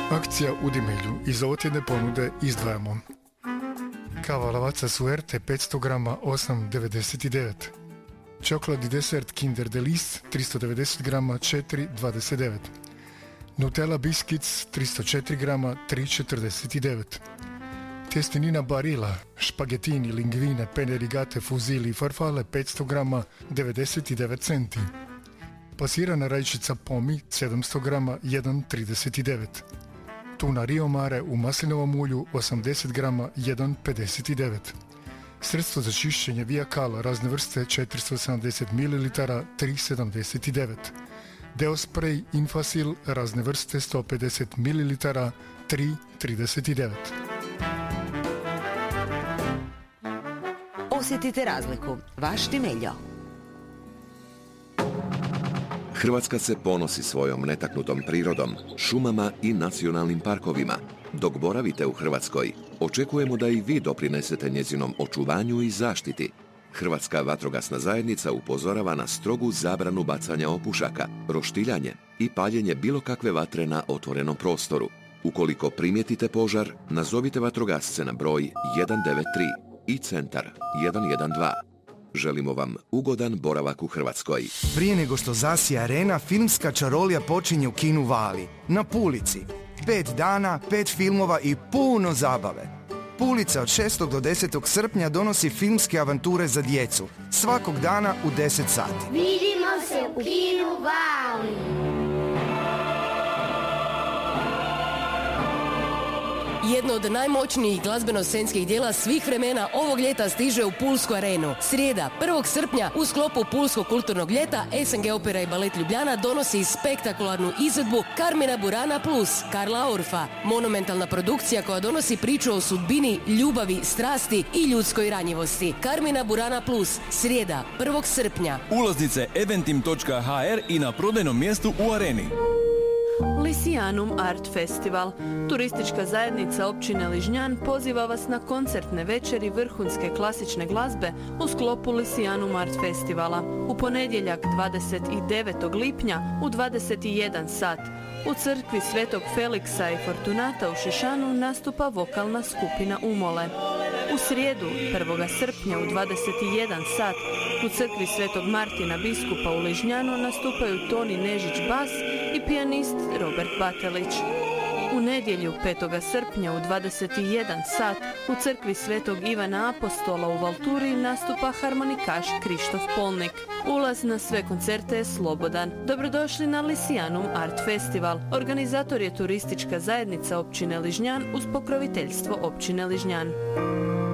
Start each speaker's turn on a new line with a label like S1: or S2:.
S1: Akcija u Dimelju. Iz ovotjedne ponude izdvajamo kava Lavazza Suerte 500 grama 8,99. Čokoladni desert Kinder Delice 390 grama 4,29. Nutella Biscuits 304 grama 3,49. Tjestenina Barilla, špagetini, lingvine, pene rigate, fuzili i farfale 500 grama 99 centi. Pasirana rajčica Pomi 700 grama 1,39. Tuna Rio Mare u maslinovom ulju 80 grama 1,59. Sredstvo za čišćenje Via Cala razne vrste 470 ml 3,79. Deo sprej Infasil razne vrste 150 ml 3,39.
S2: Osjetite razliku. Vaš Dimeljo.
S3: Hrvatska se ponosi svojom netaknutom prirodom, šumama i nacionalnim parkovima. Dok boravite u Hrvatskoj, očekujemo da i vi doprinesete njezinom očuvanju i zaštiti. Hrvatska vatrogasna zajednica upozorava na strogu zabranu bacanja opušaka, roštiljanje i paljenje bilo kakve vatre na otvorenom prostoru. Ukoliko primijetite požar, nazovite vatrogasce na broj 193 i centar 112. Želimo vam ugodan boravak u Hrvatskoj.
S4: Prije nego što zasija arena, filmska čarolija počinje u kinu Vali, na Pulici. 5 dana, 5 filmova i puno zabave. Pulica od 6. do 10. srpnja donosi filmske avanture za djecu. Svakog dana u 10 sati.
S5: Vidimo se u kinu Vali.
S6: Jedno od najmoćnijih glazbeno-scenskih dijela svih vremena ovog ljeta stiže u Pulsku arenu. Srijeda, 1. srpnja, u sklopu Pulskog kulturnog ljeta, SNG Opera i Balet Ljubljana donosi spektakularnu izvedbu Carmina Burana plus Karla Orfa. Monumentalna produkcija koja donosi priču o sudbini, ljubavi, strasti i ljudskoj ranjivosti. Carmina Burana plus, srijeda, 1. srpnja.
S7: Ulaznice eventim.hr i na prodajnom mjestu u areni.
S8: Lisianum Art Festival. Turistička zajednica općine Ližnjan poziva vas na koncertne večeri vrhunske klasične glazbe u sklopu Lisianum Art Festivala. U ponedjeljak 29. lipnja u 21 sat. U crkvi Svetog Feliksa i Fortunata u Šišanu nastupa vokalna skupina Umole. U srijedu 1. srpnja u 21 sat u crkvi Svetog Martina biskupa u Ližnjanu nastupaju Toni Nežić bas i pijanist Robert Batelić. U nedjelju 5. srpnja u 21 sat u crkvi Svetog Ivana Apostola u Valturi nastupa harmonikaš Krištof Polnik. Ulaz na sve koncerte je slobodan. Dobrodošli na Lisianum Art Festival. Organizator je turistička zajednica općine Ližnjan uz pokroviteljstvo općine Ližnjan.